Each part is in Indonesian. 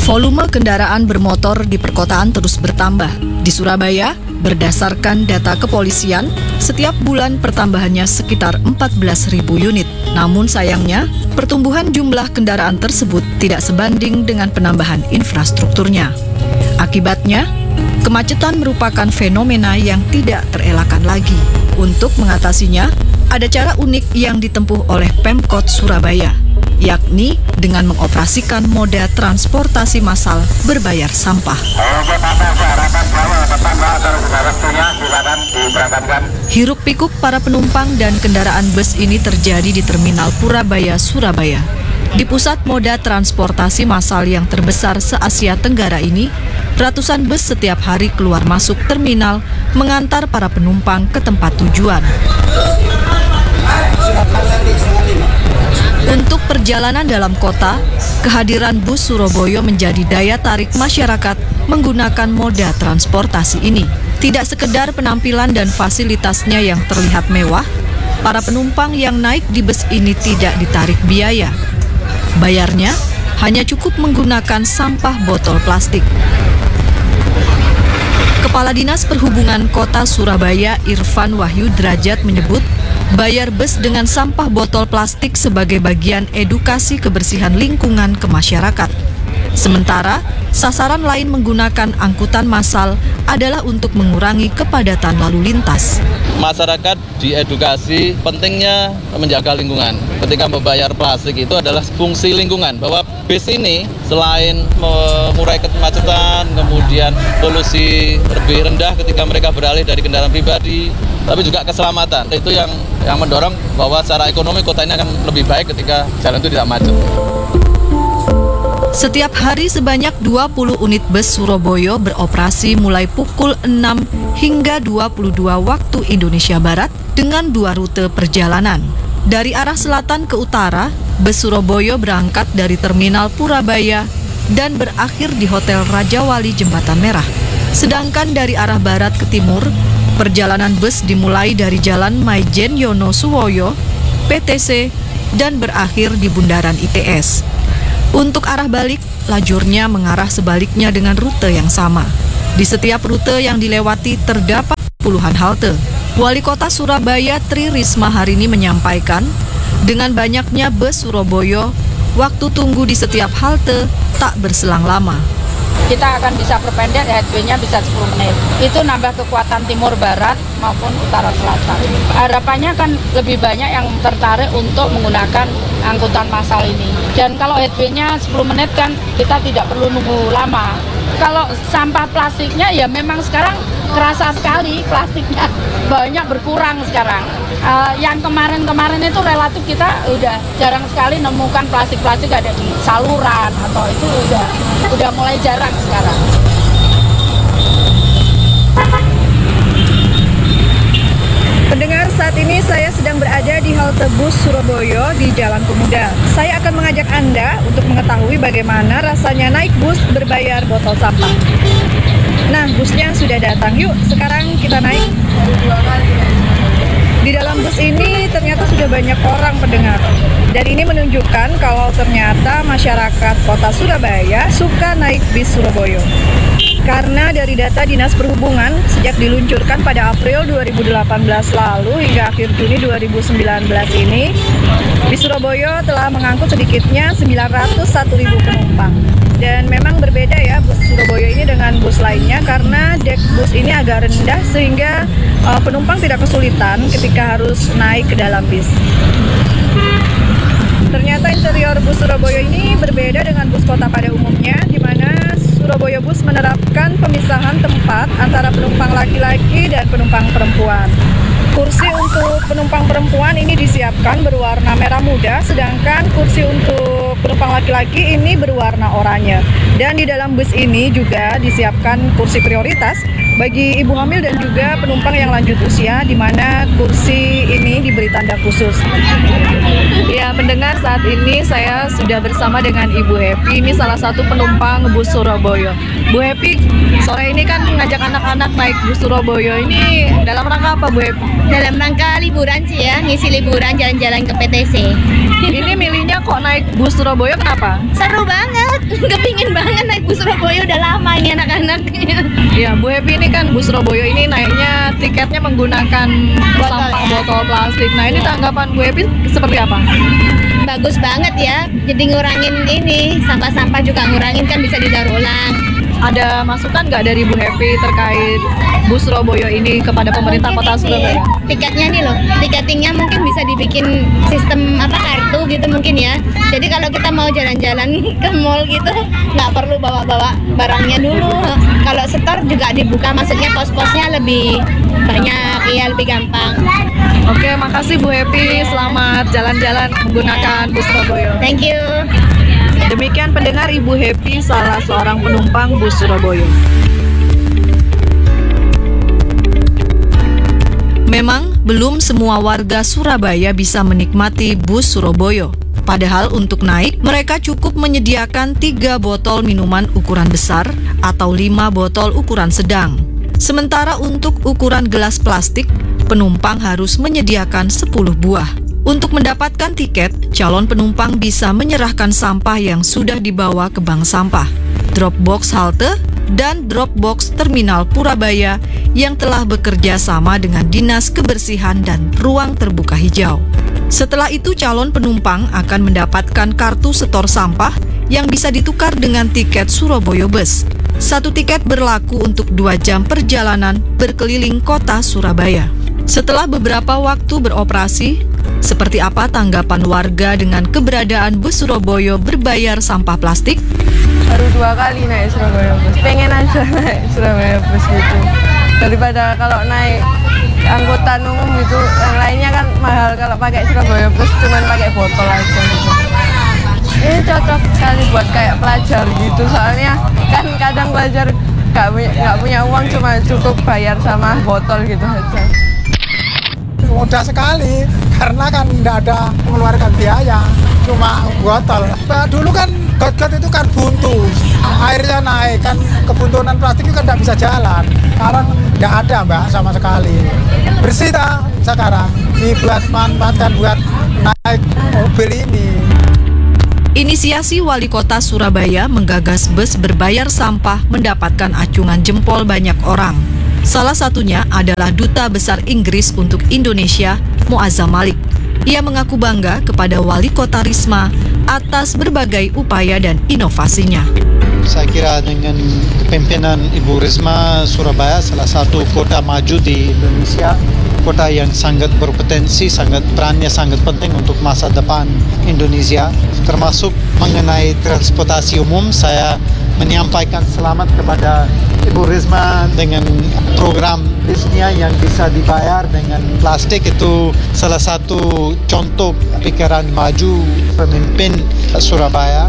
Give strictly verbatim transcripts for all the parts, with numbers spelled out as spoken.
Volume kendaraan bermotor di perkotaan terus bertambah. Di Surabaya, berdasarkan data kepolisian, setiap bulan pertambahannya sekitar empat belas ribu unit. Namun sayangnya, pertumbuhan jumlah kendaraan tersebut tidak sebanding dengan penambahan infrastrukturnya. Akibatnya, kemacetan merupakan fenomena yang tidak terelakkan lagi. Untuk mengatasinya, ada cara unik yang ditempuh oleh Pemkot Surabaya, yakni dengan mengoperasikan moda transportasi massal berbayar sampah. Hiruk pikuk para penumpang dan kendaraan bus ini terjadi di Terminal Purabaya, Surabaya. Di pusat moda transportasi massal yang terbesar se-Asia Tenggara ini, ratusan bus setiap hari keluar masuk terminal mengantar para penumpang ke tempat tujuan. Untuk perjalanan dalam kota, kehadiran bus Surabaya menjadi daya tarik masyarakat menggunakan moda transportasi ini. Tidak sekedar penampilan dan fasilitasnya yang terlihat mewah, para penumpang yang naik di bus ini tidak ditarik biaya. Bayarnya hanya cukup menggunakan sampah botol plastik. Kepala Dinas Perhubungan Kota Surabaya Irfan Wahyu Drajat menyebut, bayar bus dengan sampah botol plastik sebagai bagian edukasi kebersihan lingkungan ke masyarakat. Sementara, sasaran lain menggunakan angkutan massal adalah untuk mengurangi kepadatan lalu lintas. Masyarakat diedukasi pentingnya menjaga lingkungan. Ketika membayar plastik itu adalah fungsi lingkungan, bahwa bis ini selain mengurai kemacetan, kemudian polusi lebih rendah ketika mereka beralih dari kendaraan pribadi, tapi juga keselamatan. Itu yang yang mendorong bahwa secara ekonomi kota ini akan lebih baik ketika jalan itu tidak macet. Setiap hari sebanyak dua puluh unit bus Surabaya beroperasi mulai pukul enam hingga dua puluh dua waktu Indonesia Barat dengan dua rute perjalanan. Dari arah selatan ke utara, bus Surabaya berangkat dari Terminal Purabaya dan berakhir di Hotel Raja Wali Jembatan Merah. Sedangkan dari arah barat ke timur, perjalanan bus dimulai dari Jalan Maijen Yonosuwoyo, P T C, dan berakhir di Bundaran I T S. Untuk arah balik, lajurnya mengarah sebaliknya dengan rute yang sama. Di setiap rute yang dilewati terdapat puluhan halte. Wali Kota Surabaya Tri Risma hari ini menyampaikan, dengan banyaknya bus Surabaya, waktu tunggu di setiap halte tak berselang lama. Kita akan bisa perpendek, headway-nya bisa sepuluh menit. Itu nambah kekuatan timur barat maupun utara selatan. Harapannya kan lebih banyak yang tertarik untuk menggunakan angkutan massal ini. Dan kalau headway-nya sepuluh menit kan kita tidak perlu nunggu lama. Kalau sampah plastiknya ya memang sekarang kerasa sekali plastiknya banyak berkurang sekarang. Uh, yang kemarin-kemarin itu relatif kita udah jarang sekali nemukan plastik-plastik ada di saluran atau itu udah udah mulai jarang sekarang. Pendengar, saat ini saya sedang berada di halte bus Surabaya di Jalan Pemuda. Saya akan mengajak Anda untuk mengetahui bagaimana rasanya naik bus berbayar botol sampah. Nah, busnya sudah datang. Yuk, sekarang kita naik. Di dalam bus ini ternyata sudah banyak orang, pendengar. Dan ini menunjukkan kalau ternyata masyarakat kota Surabaya suka naik bis Surabaya. Karena dari data Dinas Perhubungan, sejak diluncurkan pada April dua ribu delapan belas lalu hingga akhir Juni dua ribu sembilan belas ini, bis Surabaya telah mengangkut sedikitnya sembilan ratus satu ribu penumpang. Dan memang berbeda ya bus Surabaya ini dengan bus lainnya karena dek bus ini agak rendah sehingga uh, penumpang tidak kesulitan ketika harus naik ke dalam bis. Ternyata interior bus Surabaya ini berbeda dengan bus kota pada umumnya, di mana Surabaya Bus menerapkan pemisahan tempat antara penumpang laki-laki dan penumpang perempuan. Kursi untuk penumpang perempuan ini disiapkan berwarna merah muda, sedangkan kursi untuk penumpang laki-laki ini berwarna oranye. Dan di dalam bus ini juga disiapkan kursi prioritas bagi ibu hamil dan juga penumpang yang lanjut usia, di mana kursi ini diberi tanda khusus. Ya, pendengar, saat ini saya sudah bersama dengan Ibu Happy. Ini salah satu penumpang bus Surabaya. Bu Happy, sore ini kan mengajak anak-anak naik bus Surabaya. Ini dalam rangka apa, Bu Happy? Dalam rangka liburan sih ya, ngisi liburan jalan-jalan ke P T C. Ini milihnya kok naik bus Surabaya, kenapa? Seru banget, kepingin banget naik enak. Iya, Bu Happy ini kan bus Surabaya ini naiknya tiketnya menggunakan sampah botol plastik. Nah, ini tanggapan Bu Happy seperti apa? Bagus banget ya. Jadi ngurangin ini sampah-sampah juga ngurangin kan bisa didaur ulang. Ada masukan nggak dari Bu Happy terkait bus Surabaya ini kepada pemerintah Mungkin Kota ini, Surabaya? tiketnya nih loh, tiketingnya mungkin bisa dibikin sistem apa kartu gitu mungkin ya. Jadi kalau kita mau jalan-jalan ke mall gitu nggak perlu bawa-bawa barangnya dulu. Kalau setor juga dibuka, maksudnya pos-posnya lebih banyak, ya lebih gampang. Oke, makasih Bu Happy. Selamat jalan-jalan menggunakan bus Surabaya. Thank you. Demikian pendengar, Ibu Happy, salah seorang penumpang bus Surabaya. Memang belum semua warga Surabaya bisa menikmati bus Surabaya. Padahal untuk naik, mereka cukup menyediakan tiga botol minuman ukuran besar atau lima botol ukuran sedang. Sementara untuk ukuran gelas plastik, penumpang harus menyediakan sepuluh buah. Untuk mendapatkan tiket, calon penumpang bisa menyerahkan sampah yang sudah dibawa ke bank sampah, drop box halte, dan drop box terminal Purabaya yang telah bekerja sama dengan Dinas Kebersihan dan Ruang Terbuka Hijau. Setelah itu, calon penumpang akan mendapatkan kartu setor sampah yang bisa ditukar dengan tiket Surabaya Bus. Satu tiket berlaku untuk dua jam perjalanan berkeliling kota Surabaya. Setelah beberapa waktu beroperasi, seperti apa tanggapan warga dengan keberadaan bus Surabaya berbayar sampah plastik? Baru dua kali naik Surabaya Bus. Pengen aja naik Surabaya Bus gitu. Daripada kalau naik angkutan umum gitu, yang lainnya kan mahal. Kalau pakai Surabaya Bus cuman pakai botol aja gitu. Ini cocok sekali buat kayak pelajar gitu. Soalnya kan kadang pelajar nggak punya, nggak punya uang, cuma cukup bayar sama botol gitu aja. Mudah sekali, karena kan tidak ada mengeluarkan biaya, cuma botol. Nah, dulu kan got-got itu kan buntu, airnya naik, kan kebuntuan plastik itu kan tidak bisa jalan. Sekarang tidak ada mbak sama sekali. Bersih tak sekarang, dibuat manfaatkan buat naik mobil ini. Inisiasi Wali Kota Surabaya menggagas bus berbayar sampah mendapatkan acungan jempol banyak orang. Salah satunya adalah Duta Besar Inggris untuk Indonesia, Muazzam Malik. Ia mengaku bangga kepada Wali Kota Risma atas berbagai upaya dan inovasinya. Saya kira dengan kepemimpinan Ibu Risma, Surabaya salah satu kota maju di Indonesia, kota yang sangat berpotensi, sangat perannya sangat penting untuk masa depan Indonesia, termasuk mengenai transportasi umum. Saya menyampaikan selamat kepada Ibu Risma dengan program bisnya yang bisa dibayar dengan plastik. Itu salah satu contoh pikiran maju pemimpin Surabaya.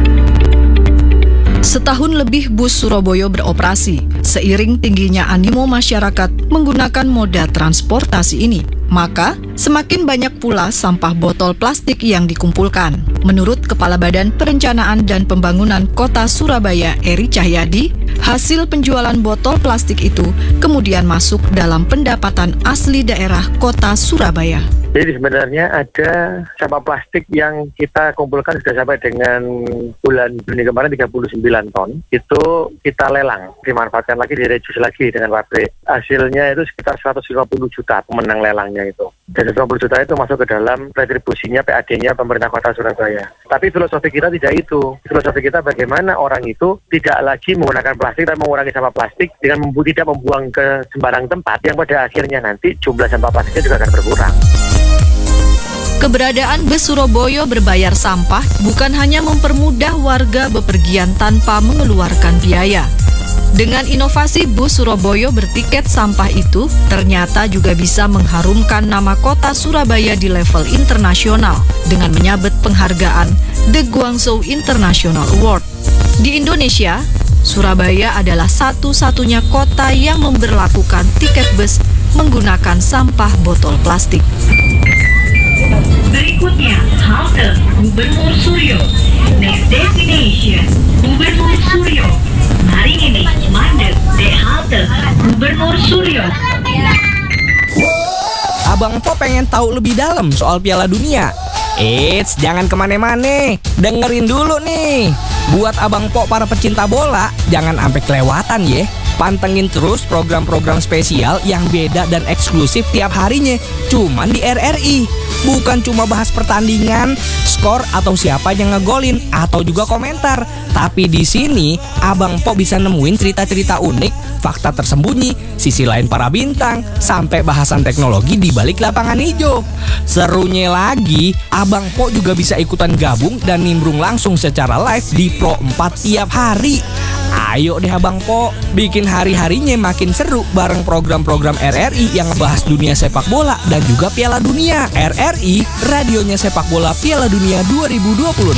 Setahun lebih bus Surabaya beroperasi, seiring tingginya animo masyarakat menggunakan moda transportasi ini. Maka, semakin banyak pula sampah botol plastik yang dikumpulkan. Menurut Kepala Badan Perencanaan dan Pembangunan Kota Surabaya, Eri Cahyadi, hasil penjualan botol plastik itu kemudian masuk dalam pendapatan asli daerah Kota Surabaya. Jadi sebenarnya ada sampah plastik yang kita kumpulkan sudah sampai dengan bulan Juni kemarin tiga puluh sembilan ton. Itu kita lelang, dimanfaatkan lagi, direduksi lagi dengan pabrik. Hasilnya itu sekitar seratus lima puluh juta pemenang lelangnya itu. Dan seratus lima puluh juta itu masuk ke dalam retribusinya P A D-nya pemerintah Kota Surabaya. Tapi filosofi kita tidak itu. Filosofi kita bagaimana orang itu tidak lagi menggunakan plastik dan mengurangi sampah plastik dengan membu- tidak membuang ke sembarang tempat yang pada akhirnya nanti jumlah sampah plastiknya juga akan berkurang. Keberadaan bus Surabaya berbayar sampah bukan hanya mempermudah warga bepergian tanpa mengeluarkan biaya. Dengan inovasi bus Surabaya bertiket sampah itu, ternyata juga bisa mengharumkan nama kota Surabaya di level internasional dengan menyabet penghargaan The Guangzhou International Award. Di Indonesia, Surabaya adalah satu-satunya kota yang memberlakukan tiket bus menggunakan sampah botol plastik. Berikutnya, halte Gubernur Suryo. Next destination, Gubernur Suryo. Hari ini, mandek di halte Gubernur Suryo. Abang Po pengen tahu lebih dalam soal Piala Dunia? Eits, jangan kemana-mana. Dengerin dulu nih. Buat Abang Po para pecinta bola, jangan sampai kelewatan ya. Pantengin terus program-program spesial yang beda dan eksklusif tiap harinya, cuman di R R I. Bukan cuma bahas pertandingan, skor atau siapa yang ngegolin atau juga komentar. Tapi di sini Abang Po bisa nemuin cerita-cerita unik, fakta tersembunyi, sisi lain para bintang, sampai bahasan teknologi di balik lapangan hijau. Serunya lagi, Abang Po juga bisa ikutan gabung dan nimbrung langsung secara live di Pro empat tiap hari. Ayo deh Abang Po, bikin hari-harinya makin seru bareng program-program R R I yang ngebahas dunia sepak bola dan juga Piala Dunia. R R I, radionya sepak bola Piala Dunia dua ribu dua puluh.